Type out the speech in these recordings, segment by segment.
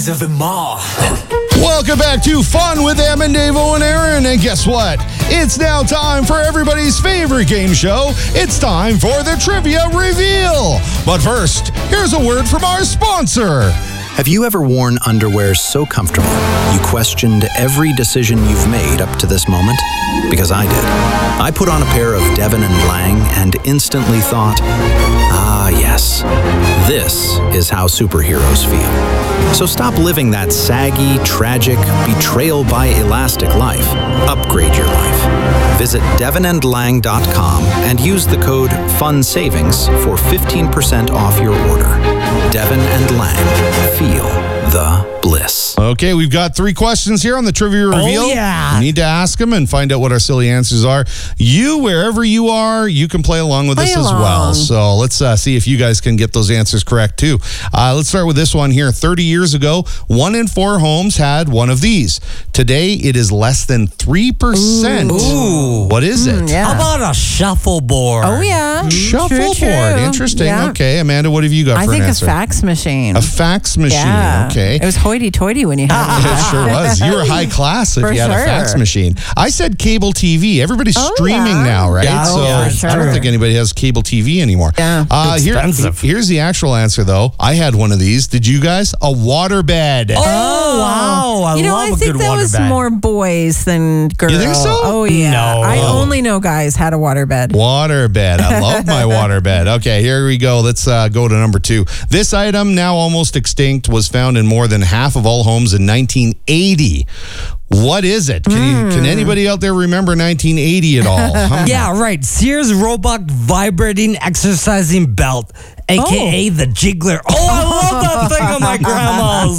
boys of the mall. Welcome back to Fun with Em and Dave and Aaron. And guess what? It's now time for everybody's favorite game show. It's time for the Trivia Reveal. But first, here's a word from our sponsor. Have you ever worn underwear so comfortable you questioned every decision you've made up to this moment? Because I did. I put on a pair of Devon and Lang and instantly thought, ah, yes, this is how superheroes feel. So stop living that saggy, tragic, betrayal by elastic life. Upgrade your life. Visit devonandlang.com and use the code FUNSAVINGS for 15% off your order. Devon and Lang. Feel the bliss. Okay, we've got 3 questions here on the Trivia Reveal. Oh, yeah. We need to ask them and find out what our silly answers are. You, wherever you are, you can play along with us as well. So let's see if you guys can get those answers correct too. Let's start with this one here. 30 years ago, 1 in 4 homes had one of these. Today, it is less than 3%. Ooh. What is it? Yeah. How about a shuffleboard? Oh, yeah. Shuffleboard. True. Interesting. Yeah. Okay, Amanda, what have you got I for an think a answer? fax machine. A fax machine. Yeah. Okay. It was hoity-toity when you had it. It sure was. You were high class if For you had a fax sure. machine. I said cable TV. Everybody's streaming yeah. now, right? Yeah, so yeah, for I don't sure. think anybody has cable TV anymore. Yeah. Expensive. Here's the actual answer, though. I had one of these. Did you guys? A waterbed. Oh, wow. I love I a think good that was waterbed. more boys than girls. You think so? Oh, yeah. No. I only know guys had a waterbed. Waterbed. I love my waterbed. Okay, here we go. Let's go to number 2. This item, now almost extinct, was found in more than half of all homes in 1980. What is it? Can anybody out there remember 1980 at all? Yeah, right. Sears Roebuck vibrating exercising belt, a.k.a. the jiggler. Oh, I love that thing on my grandma's.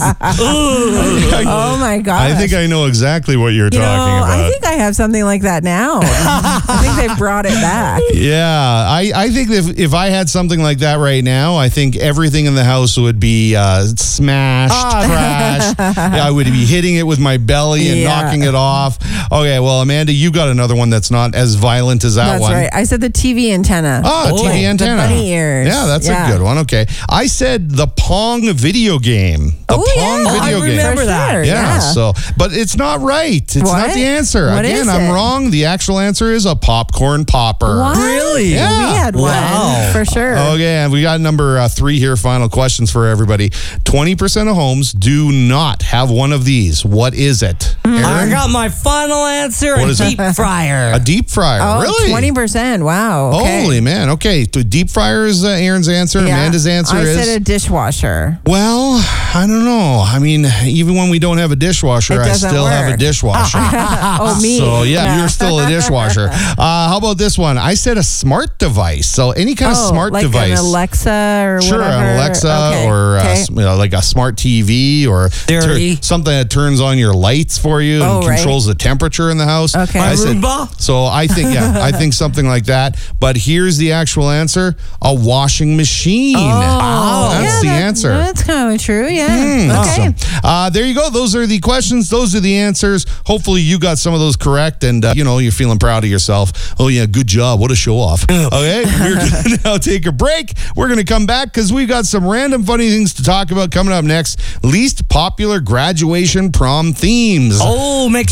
Ugh. Oh, my gosh. I think I know exactly what you're You know, talking about. I think I have something like that now. I think they brought it back. Yeah, I think if I had something like that right now, I think everything in the house would be smashed, trashed. Yeah, I would be hitting it with my belly and knocking it off. Okay, well, Amanda, you got another one that's not as violent as that That's one. right. I said the TV antenna. Oh, TV antenna. The bunny ears. Yeah, that's a good one. Okay. I said the Pong video game. The Pong video I game. remember For that. sure, Yeah, so, but it's not right. It's What? not the answer. What Again, is I'm it? wrong. The actual answer is a popcorn popper. What? Really? Yeah. We had one. Wow. For sure. Okay, and we got number 3 here. Final questions for everybody. 20% of homes do not have one of these. What is it? I Aaron? got my final answer, What a is it? deep fryer. A deep fryer. Oh, Really? 20%. Wow. Okay. Holy man. Okay, so deep fryer is Aaron's answer. Yeah. Amanda's answer I is? said a dishwasher. Well, I don't know. I mean, even when we don't have a dishwasher, It I doesn't still have a work. dishwasher. Oh, me. So, yeah, you're still a dishwasher. How about this one? I said a smart device. So, any kind of smart like device. an Alexa or Sure, whatever. an Alexa Okay. or Okay. like a smart TV or Siri. something that turns on your lights for you and Oh, right. controls the temperature in the house. Okay. I said- Roomba? so I think, I think something like that. But here's the actual answer: a washing machine. That's the answer. That's kind of true. Yeah. Okay. Awesome. There you go. Those are the questions. Those are the answers. Hopefully you got some of those correct and, you're feeling proud of yourself. Oh, yeah, good job. What a show off. Okay, we're going to now take a break. We're going to come back because we've got some random funny things to talk about coming up next. Least popular graduation prom themes. Oh, make